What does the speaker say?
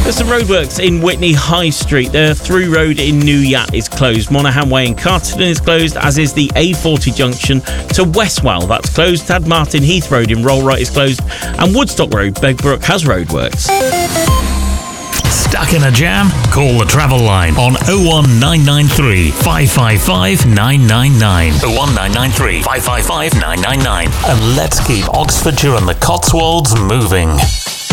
There's some roadworks in Witney High Street. The through road in New Yat is closed. Monaghan Way in Carterton is closed, as is the A40 junction to Westwell. That's closed. Tad Martin Heath Road in Rollright is closed. And Woodstock Road, Begbrook, has roadworks. Stuck in a jam? Call the travel line on 01993 555 999. 01993 555 999. And let's keep Oxfordshire and the Cotswolds moving.